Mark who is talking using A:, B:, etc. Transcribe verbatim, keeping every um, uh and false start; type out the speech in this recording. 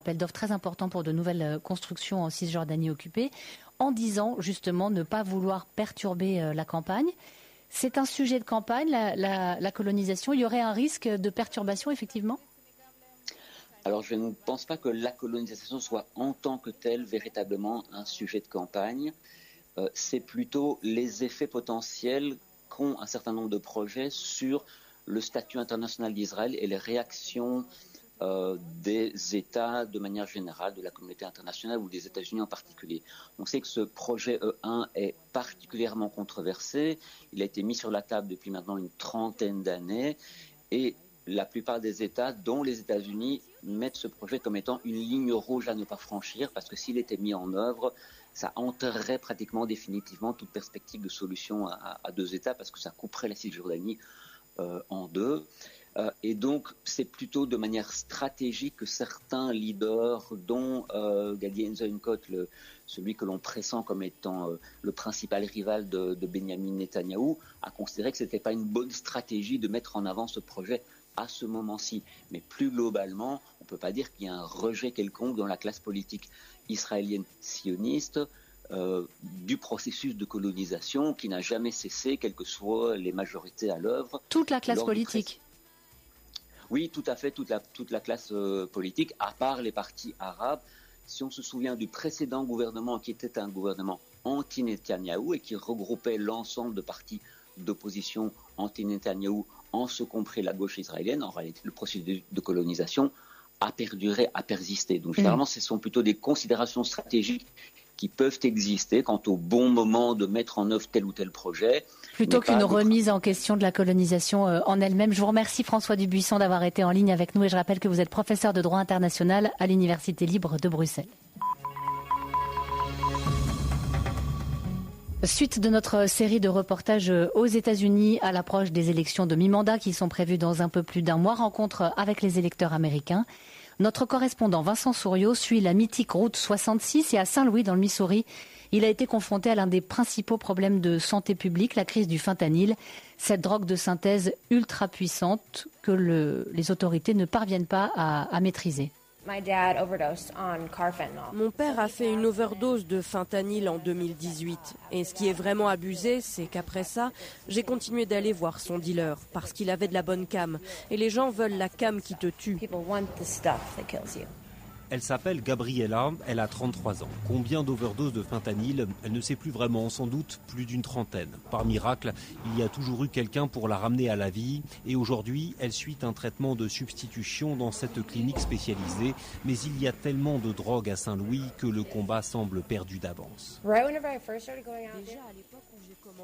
A: Appel d'offres très important pour de nouvelles constructions en Cisjordanie occupée, en disant justement ne pas vouloir perturber la campagne. C'est un sujet de campagne, la, la, la colonisation. Il y aurait un risque de perturbation, effectivement ?
B: Alors, je ne pense pas que la colonisation soit en tant que telle véritablement un sujet de campagne. Euh, c'est plutôt les effets potentiels qu'ont un certain nombre de projets sur le statut international d'Israël et les réactions Euh, des États de manière générale, de la communauté internationale ou des États-Unis en particulier. On sait que ce projet E un est particulièrement controversé. Il a été mis sur la table depuis maintenant une trentaine d'années et la plupart des États, dont les États-Unis, mettent ce projet comme étant une ligne rouge à ne pas franchir parce que s'il était mis en œuvre, ça enterrerait pratiquement définitivement toute perspective de solution à, à deux États parce que ça couperait la Cisjordanie euh, en deux. Euh, et donc, c'est plutôt de manière stratégique que certains leaders, dont euh, Gadi Eisenkot, le, celui que l'on pressent comme étant euh, le principal rival de, de Benjamin Netanyahou, a considéré que ce n'était pas une bonne stratégie de mettre en avant ce projet à ce moment-ci. Mais plus globalement, on ne peut pas dire qu'il y a un rejet quelconque dans la classe politique israélienne sioniste euh, du processus de colonisation qui n'a jamais cessé, quelles que soient les majorités à l'œuvre.
A: Toute la classe politique.
B: Oui, tout à fait, toute la, toute la classe euh, politique, à part les partis arabes. Si on se souvient du précédent gouvernement, qui était un gouvernement anti-Netanyahou et qui regroupait l'ensemble de partis d'opposition anti-Netanyahou, en ce compris la gauche israélienne, en réalité, le processus de colonisation a perduré, a persisté. Donc, généralement, ce sont plutôt des considérations stratégiques qui peuvent exister quant au bon moment de mettre en œuvre tel ou tel projet.
A: Plutôt qu'une remise en question de la colonisation euh, en elle-même. Je vous remercie François Dubuisson d'avoir été en ligne avec nous et je rappelle que vous êtes professeur de droit international à l'Université libre de Bruxelles. Suite de notre série de reportages aux États-Unis à l'approche des élections de mi-mandat qui sont prévues dans un peu plus d'un mois, rencontre avec les électeurs américains. Notre correspondant Vincent Souriau suit la mythique route soixante-six et à Saint-Louis dans le Missouri, il a été confronté à l'un des principaux problèmes de santé publique, la crise du fentanyl, cette drogue de synthèse ultra puissante que le, les autorités ne parviennent pas à, à maîtriser.
C: Mon père a fait une overdose de fentanyl en deux mille dix-huit. Et ce qui est vraiment abusé, c'est qu'après ça, j'ai continué d'aller voir son dealer parce qu'il avait de la bonne cam. Et les gens veulent la cam qui te tue.
D: Elle s'appelle Gabriella, elle a trente-trois ans. Combien d'overdoses de fentanyl? Elle ne sait plus vraiment, sans doute plus d'une trentaine. Par miracle, il y a toujours eu quelqu'un pour la ramener à la vie. Et aujourd'hui, elle suit un traitement de substitution dans cette clinique spécialisée. Mais il y a tellement de drogue à Saint-Louis que le combat semble perdu d'avance.
C: Déjà à l'époque où j'ai commencé